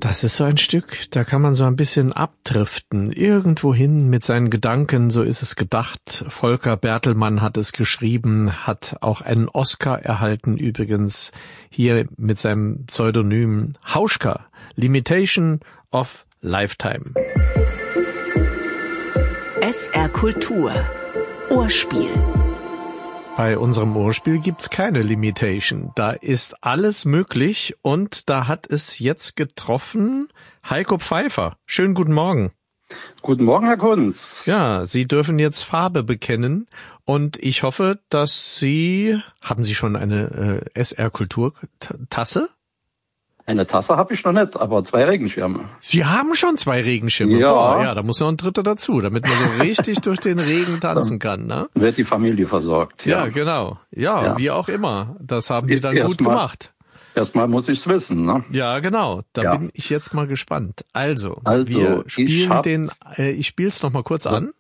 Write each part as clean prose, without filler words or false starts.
Das ist so ein Stück, da kann man so ein bisschen abdriften, irgendwohin mit seinen Gedanken, so ist es gedacht. Volker Bertelmann hat es geschrieben, hat auch einen Oscar erhalten übrigens, hier mit seinem Pseudonym Hauschka, Limitation of Lifetime. SR Kultur, Ohrspiel. Bei unserem Ohrspiel gibt's keine Limitation. Da ist alles möglich und da hat es jetzt getroffen Heiko Pfeiffer. Schönen guten Morgen. Guten Morgen, Herr Kunz. Ja, Sie dürfen jetzt Farbe bekennen und ich hoffe, dass haben Sie schon eine SR-Kultur-Tasse? Eine Tasse habe ich noch nicht, aber 2 Regenschirme. Sie haben schon 2 Regenschirme? Ja. Boah, ja, da muss noch ein dritter dazu, damit man so richtig durch den Regen tanzen kann, ne? Wird die Familie versorgt. Ja, genau. Ja, wie auch immer. Das haben Sie dann gut gemacht. Erstmal muss ich's wissen, ne? Ja, genau. Da bin ich jetzt mal gespannt. Also wir spielen ich spiel's noch mal kurz an.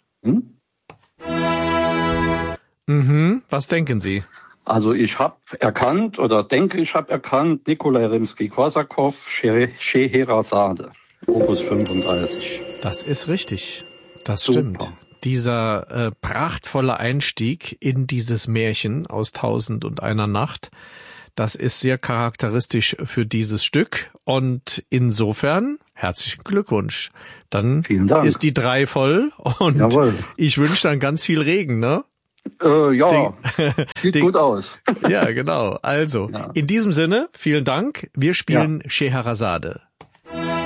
Was denken Sie? Also ich habe erkannt oder denke, ich habe erkannt Nikolai Rimski-Korsakow, Scheherazade, Opus 35. Das ist richtig. Das Super. Stimmt. Dieser prachtvolle Einstieg in dieses Märchen aus 1001 Nacht, das ist sehr charakteristisch für dieses Stück und insofern herzlichen Glückwunsch. Dann ist die 3 voll und Jawohl. Ich wünsche dann ganz viel Regen, ne? Sieht gut aus. Ja, genau. Also, in diesem Sinne, vielen Dank. Wir spielen Scheherazade.